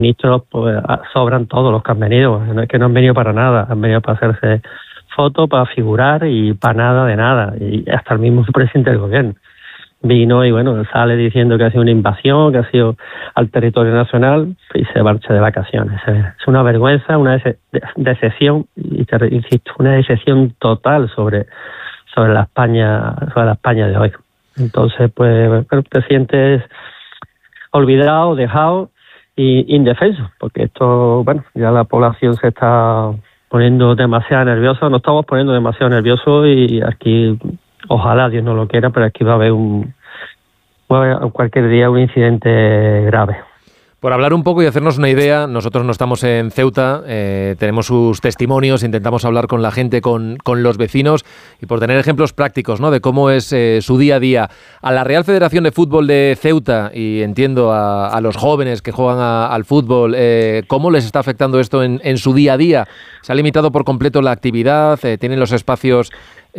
ministros pues sobran todos los que han venido, no es que no han venido para nada, han venido para hacerse fotos, para figurar y para nada de nada, y hasta el mismo presidente del gobierno vino y bueno, sale diciendo que ha sido una invasión, que ha sido al territorio nacional y se marcha de vacaciones. Es una vergüenza, una decepción, y te insisto, una decepción total sobre la España de hoy. Entonces, pues bueno, te sientes olvidado, dejado y indefenso, porque esto, bueno, ya la población se está poniendo demasiado nerviosa, nos estamos poniendo demasiado nerviosos y aquí, ojalá Dios no lo quiera, pero aquí va a haber cualquier día un incidente grave. Por hablar un poco y hacernos una idea, nosotros no estamos en Ceuta, tenemos sus testimonios, intentamos hablar con la gente, con los vecinos, y por tener ejemplos prácticos, ¿no?, de cómo es su día a día. A la Real Federación de Fútbol de Ceuta, y entiendo a los jóvenes que juegan al fútbol, ¿cómo les está afectando esto en su día a día? ¿Se ha limitado por completo la actividad? ¿Tienen los espacios,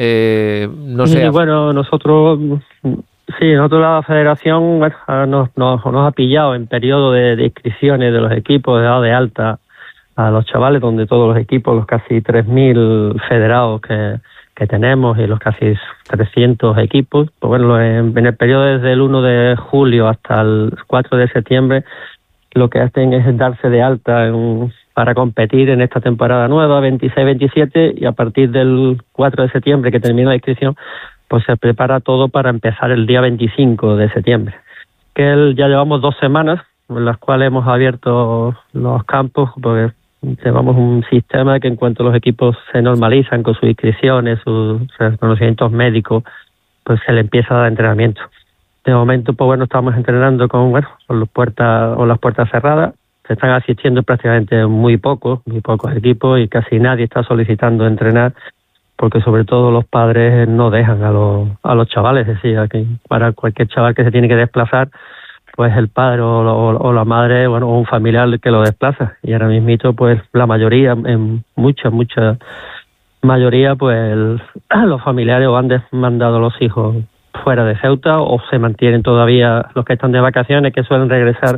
no sé? Bueno, nosotros... Sí, nosotros la federación nos ha pillado en periodo de inscripciones de los equipos, de dado de alta a los chavales, donde todos los equipos, los casi 3.000 federados que tenemos y los casi 300 equipos, pues bueno, en el periodo desde el 1 de julio hasta el 4 de septiembre, lo que hacen es darse de alta para competir en esta temporada nueva, 26-27, y a partir del 4 de septiembre, que termina la inscripción, pues se prepara todo para empezar el día 25 de septiembre. Ya llevamos 2 semanas en las cuales hemos abierto los campos, porque llevamos un sistema que en cuanto los equipos se normalizan con sus inscripciones, sus reconocimientos médicos, pues se le empieza a dar entrenamiento. De momento, pues bueno, estamos entrenando con las puertas cerradas. Se están asistiendo prácticamente muy pocos equipos y casi nadie está solicitando entrenar, porque sobre todo los padres no dejan a los chavales. Es decir, que para cualquier chaval que se tiene que desplazar, pues el padre o la madre, o un familiar que lo desplaza. Y ahora mismito, pues la mayoría, en mucha mayoría, pues los familiares o han mandado a los hijos fuera de Ceuta, o se mantienen todavía los que están de vacaciones, que suelen regresar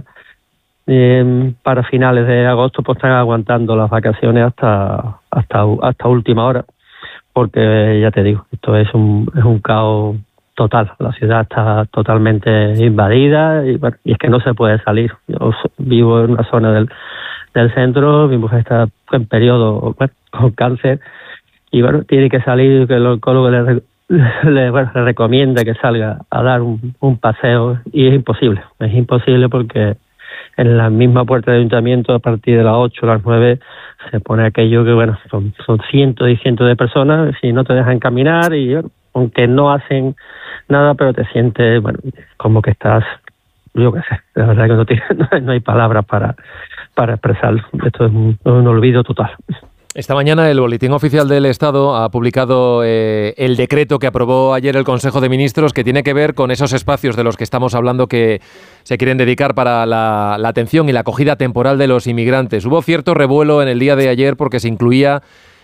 para finales de agosto, pues están aguantando las vacaciones hasta última hora. Porque ya te digo, esto es un caos total. La ciudad está totalmente invadida y es que no se puede salir. Yo vivo en una zona del centro, mi mujer está en periodo con cáncer y tiene que salir, que el oncólogo le recomienda que salga a dar un paseo, y es imposible porque en la misma puerta del ayuntamiento, a partir de las 8 o las 9, se pone aquello que, son cientos y cientos de personas, y no te dejan caminar, y aunque no hacen nada, pero te sientes, como que estás, yo qué sé, la verdad que no hay palabras para expresarlo. Esto es un olvido total. Esta mañana el Boletín Oficial del Estado ha publicado el decreto que aprobó ayer el Consejo de Ministros, que tiene que ver con esos espacios de los que estamos hablando que se quieren dedicar para la atención y la acogida temporal de los inmigrantes. Hubo cierto revuelo en el día de ayer porque se incluía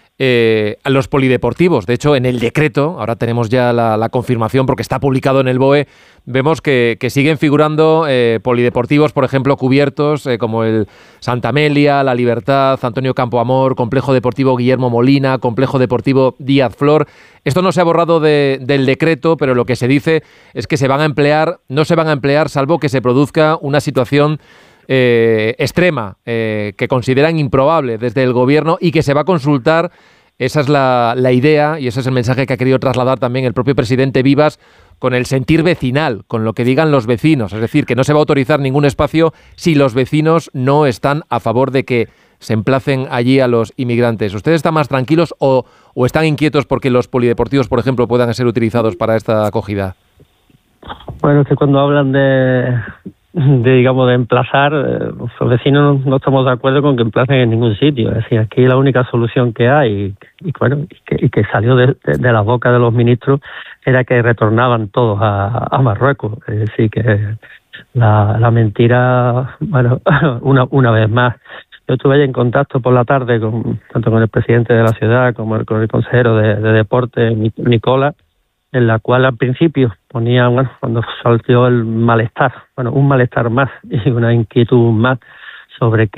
a los polideportivos. De hecho, en el decreto, ahora tenemos ya la confirmación porque está publicado en el BOE, vemos que siguen figurando polideportivos, por ejemplo, cubiertos, como el Santa Amelia, La Libertad, Antonio Campoamor, Complejo Deportivo Guillermo Molina, Complejo Deportivo Díaz Flor. Esto no se ha borrado del decreto, pero lo que se dice es que no se van a emplear salvo que se produzca una situación extrema, que consideran improbable desde el gobierno, y que se va a consultar. Esa es la idea, y ese es el mensaje que ha querido trasladar también el propio presidente Vivas, con el sentir vecinal, con lo que digan los vecinos. Es decir, que no se va a autorizar ningún espacio si los vecinos no están a favor de que se emplacen allí a los inmigrantes. ¿Ustedes están más tranquilos o están inquietos porque los polideportivos, por ejemplo, puedan ser utilizados para esta acogida? Bueno, es que cuando hablan de emplazar, los vecinos no estamos de acuerdo con que emplacen en ningún sitio. Es decir, aquí la única solución que hay y que salió de la boca de los ministros era que retornaban todos a Marruecos. Es decir, que la mentira, una vez más. Yo estuve en contacto por la tarde tanto con el presidente de la ciudad como con el consejero de Deporte, Nicola, en la cual al principio ponían, cuando saltó el malestar, un malestar más y una inquietud más sobre